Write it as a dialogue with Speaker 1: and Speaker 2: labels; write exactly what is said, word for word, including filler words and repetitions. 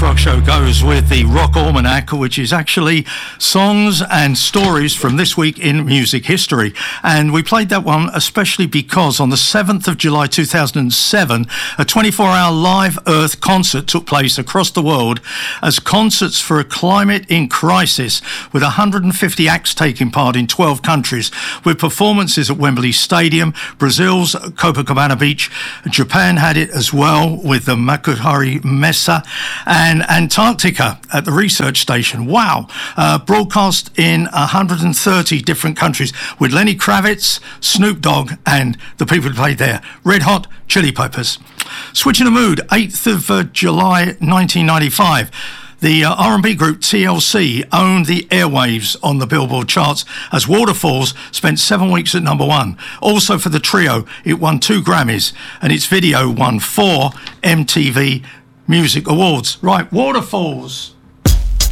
Speaker 1: Rock Show goes with the Rock Almanac, which is actually songs and stories from this week in music history. And we played that one especially because on the seventh of July two thousand seven, a twenty-four hour live Earth concert took place across the world as Concerts for a Climate in Crisis, with one hundred fifty acts taking part in twelve countries, with performances at Wembley Stadium, Brazil's Copacabana Beach. Japan had it as well with the Makuhari Mesa, and Antarctica at the research station. Wow. Uh, broadcast in one hundred thirty different countries with Lenny Kravitz, Snoop Dogg, and the people who played there, Red Hot Chili Peppers. Switching the mood, eighth of uh, July nineteen ninety-five. The uh, R and B group T L C owned the airwaves on the Billboard charts as Waterfalls spent seven weeks at number one. Also for the trio, it won two Grammys and its video won four M T V Music Awards. Right, Waterfalls.